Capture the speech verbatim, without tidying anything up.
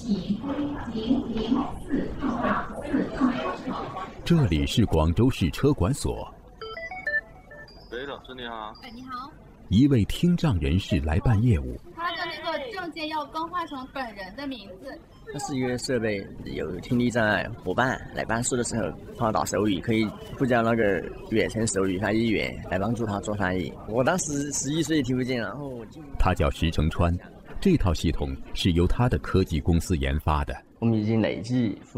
这里是广州市车管所。 喂，老师你好。 哎，你好。 一位听障人士来办业务。 他的那个证件要更换成本人的名字。 它是一个设备，有听力障碍伙伴来办事的时候，他打手语可以呼叫那个远程手语翻译员来帮助他做翻译。我当时十一岁听不见，然后我就他叫石成川，这套系统是由他的科技公司研发的。 我们已经累计